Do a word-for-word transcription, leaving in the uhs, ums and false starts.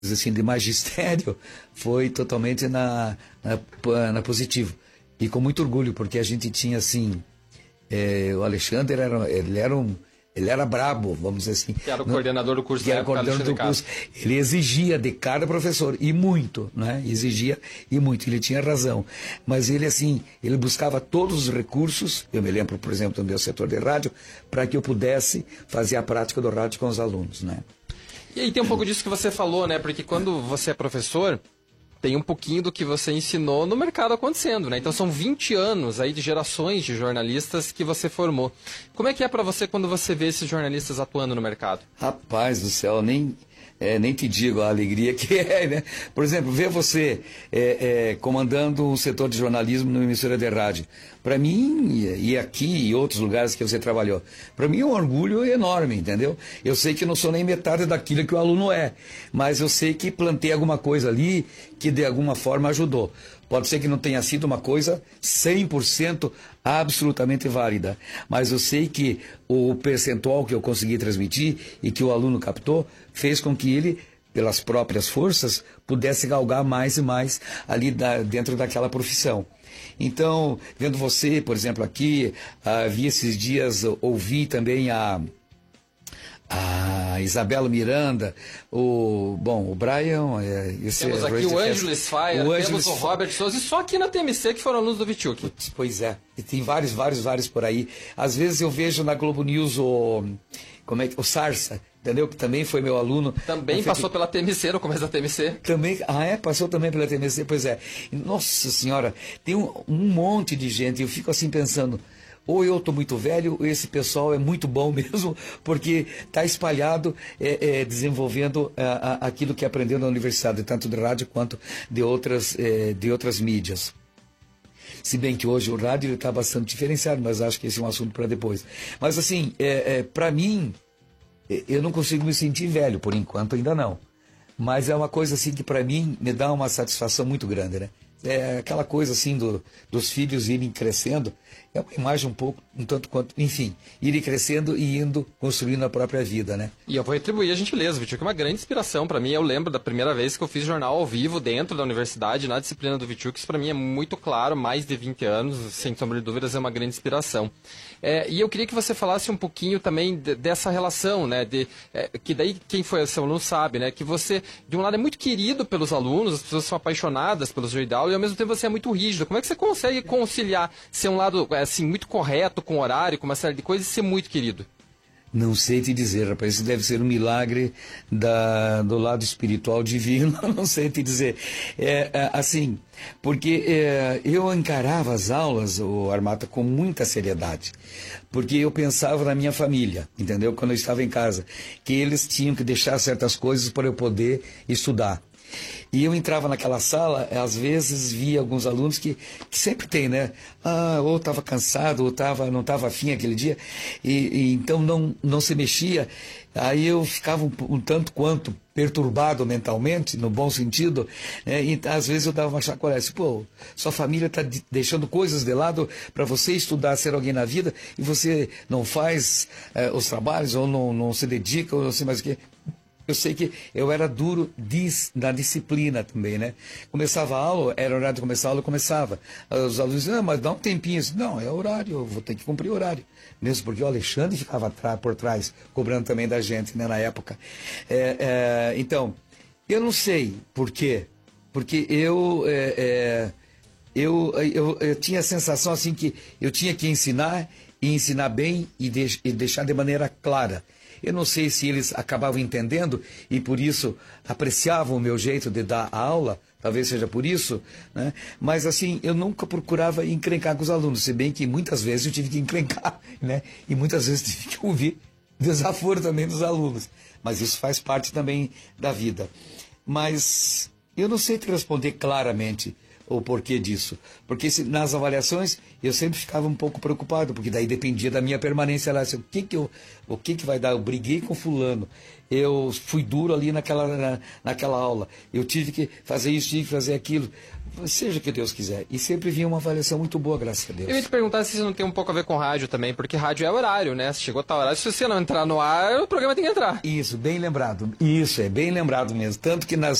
assim, de magistério foi totalmente na, na, na positivo. E com muito orgulho, porque a gente tinha, assim, é, o Alexandre, era, ele era um... Ele era brabo, vamos dizer assim. Que era o coordenador do curso que da era época, coordenador do curso. Ele exigia de cada professor, e muito, né? Exigia e muito, ele tinha razão. Mas ele, assim, ele buscava todos os recursos, eu me lembro, por exemplo, do meu setor de rádio, para que eu pudesse fazer a prática do rádio com os alunos, né? E aí tem um pouco disso que você falou, né? Porque quando você é professor, tem um pouquinho do que você ensinou no mercado acontecendo, né? Então são vinte anos aí de gerações de jornalistas que você formou. Como é que é para você quando você vê esses jornalistas atuando no mercado? Rapaz do céu, nem, é, nem te digo a alegria que é, né? Por exemplo, ver você é, é, comandando um setor de jornalismo numa emissora de rádio. Para mim, e aqui e outros lugares que você trabalhou, para mim é um orgulho enorme, entendeu? Eu sei que não sou nem metade daquilo que o aluno é, mas eu sei que plantei alguma coisa ali que de alguma forma ajudou. Pode ser que não tenha sido uma coisa cem por cento absolutamente válida, mas eu sei que o percentual que eu consegui transmitir e que o aluno captou fez com que ele, pelas próprias forças, pudesse galgar mais e mais ali da, dentro daquela profissão. Então, vendo você, por exemplo, aqui, ah, vi esses dias, ouvi também a, a Isabela Miranda, o, bom, o Brian... É, esse temos é, aqui o Ângelo Sfaia, o temos o Robert Souza, e só aqui na T M C que foram alunos do Vichuk. Pois é, e tem vários, vários, vários por aí. Às vezes eu vejo na Globo News o, como é, o Sarsa, entendeu? Que também foi meu aluno. Também passou pela T M C, no começo da T M C. Também, ah é? Passou também pela T M C, pois é. Nossa Senhora, tem um, um monte de gente, eu fico assim pensando, ou eu estou muito velho, ou esse pessoal é muito bom mesmo, porque está espalhado, é, é, desenvolvendo a, a, aquilo que aprendeu na universidade, tanto de rádio quanto de outras, é, de outras mídias. Se bem que hoje o rádio está bastante diferenciado, mas acho que esse é um assunto para depois. Mas assim, é, é, para mim, eu não consigo me sentir velho, por enquanto ainda não. Mas é uma coisa assim que para mim me dá uma satisfação muito grande, né? É aquela coisa assim do, dos filhos irem crescendo, é uma imagem um pouco, um tanto quanto, enfim, irem crescendo e indo construindo a própria vida, né? E eu vou retribuir a gentileza, Vichuk, que é uma grande inspiração para mim. Eu lembro da primeira vez que eu fiz jornal ao vivo dentro da universidade, na disciplina do Vichuk, isso para mim é muito claro, mais de vinte anos, sem sombra de dúvidas, é uma grande inspiração. É, e eu queria que você falasse um pouquinho também de, dessa relação, né? De, é, que daí quem foi seu aluno sabe, né? Que você, de um lado, é muito querido pelos alunos, as pessoas são apaixonadas pelo seu ideal, e ao mesmo tempo você é muito rígido. Como é que você consegue conciliar ser um lado assim muito correto, com horário, com uma série de coisas, e ser muito querido? Não sei te dizer, rapaz, isso deve ser um milagre da, do lado espiritual divino, não sei te dizer. É, é, assim, porque é, eu encarava as aulas, o Armata, com muita seriedade, porque eu pensava na minha família, entendeu? Quando eu estava em casa, que eles tinham que deixar certas coisas para eu poder estudar. E eu entrava naquela sala, às vezes via alguns alunos que, que sempre tem, né? Ah, ou estava cansado, ou tava, não estava afim aquele dia, e, e então não, não se mexia. Aí eu ficava um, um tanto quanto perturbado mentalmente, no bom sentido, né? E às vezes eu dava uma chacoalhada, assim, pô, sua família está de, deixando coisas de lado para você estudar, ser alguém na vida, e você não faz eh, os trabalhos, ou não, não se dedica, ou não sei mais o quê. Eu sei que eu era duro dis, na disciplina também, né? Começava a aula, era horário de começar a aula, eu começava. Os alunos diziam, ah, mas dá um tempinho. Disse, não, é horário, eu vou ter que cumprir o horário. Mesmo porque o Alexandre ficava por trás, cobrando também da gente, né, na época. É, é, então, eu não sei por quê. Porque eu, é, é, eu, eu, eu tinha a sensação assim que eu tinha que ensinar, e ensinar bem e, de, e deixar de maneira clara. Eu não sei se eles acabavam entendendo e por isso apreciavam o meu jeito de dar a aula, talvez seja por isso, né? Mas assim, eu nunca procurava encrencar com os alunos, se bem que muitas vezes eu tive que encrencar, né? E muitas vezes tive que ouvir desaforo também dos alunos, mas isso faz parte também da vida. Mas eu não sei te responder claramente o porquê disso. Porque se, nas avaliações eu sempre ficava um pouco preocupado, porque daí dependia da minha permanência lá. Assim, o que que, eu, o que que vai dar? Eu briguei com fulano, eu fui duro ali naquela, na, naquela aula, eu tive que fazer isso, tive que fazer aquilo. Seja o que Deus quiser. E sempre vinha uma avaliação muito boa, graças a Deus. Eu ia te perguntar se isso não tem um pouco a ver com rádio também, porque rádio é horário, né? Se chegou a tal horário, se você não entrar no ar, o programa tem que entrar. Isso, bem lembrado. Isso, é bem lembrado mesmo. Tanto que nas